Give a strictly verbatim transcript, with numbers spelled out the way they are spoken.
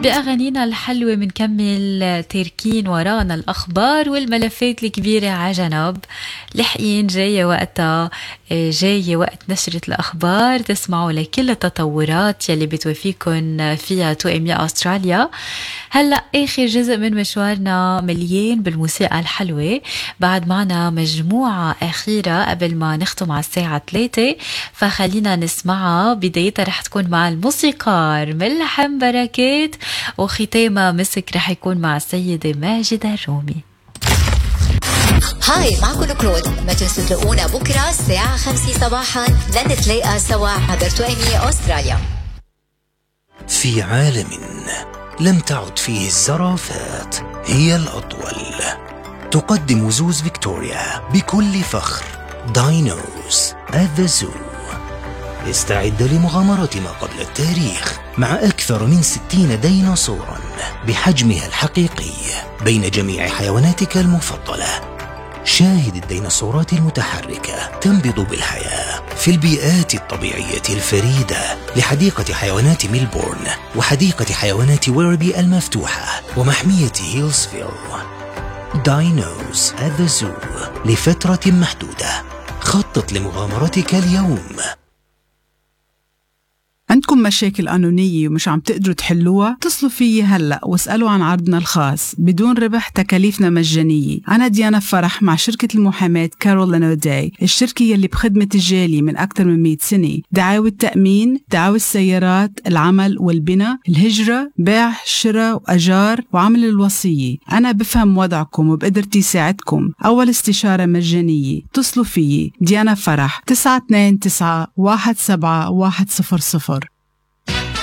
بأغانينا الحلوة منكمل تركين ورانا الأخبار والملفات الكبيرة عجنب. لحقين جاية وقتها، جاية وقت نشرة الأخبار تسمعوا لكل التطورات يلي بتوفيكن فيها تو إم يا أستراليا. هلأ آخر جزء من مشوارنا مليان بالموسيقى الحلوة، بعد معنا مجموعة أخيرة قبل ما نختم على الساعة ثلاثة، فخلينا نسمعها. بدايتها رح تكون مع الموسيقار ملحم بركات، وختامها مسك رح يكون مع السيدة ماجدة الرومي. هاي معكم كلود، ما تنسوا تلاقونا بكرة الساعة خمسة صباحا لنتلاقى سوا عبر تو إم إي أستراليا. في عالم لم تعد فيه الزرافات هي الأطول، تقدم زوز فيكتوريا بكل فخر داينوز at the zoo. استعد لمغامرة ما قبل التاريخ مع أكثر من ستين ديناصورا بحجمها الحقيقي بين جميع حيواناتك المفضلة. شاهد الديناصورات المتحركة تنبض بالحياة في البيئات الطبيعية الفريدة لحديقة حيوانات ميلبورن وحديقة حيوانات ويربي المفتوحة ومحمية هيلزفيل. داينوز at the zoo لفترة محدودة. خطط لمغامرتك اليوم. عندكم مشاكل قانونية ومش عم تقدروا تحلوها؟ اتصلوا فيي هلأ واسألوا عن عرضنا الخاص بدون ربح، تكاليفنا مجانية. أنا ديانا فرح مع شركة المحاماة كارول أوداي، الشركة يلي بخدمة الجالي من أكثر من مئة سنة. دعاوى التأمين، دعاوى السيارات، العمل والبناء، الهجرة، بيع، شراء وأجار، وعمل الوصية. أنا بفهم وضعكم وبقدرتي ساعدكم. أول استشارة مجانية. اتصلوا فيي ديانا فرح تسعة اثنين تسعة واحد سبعة واحد صفر صفر.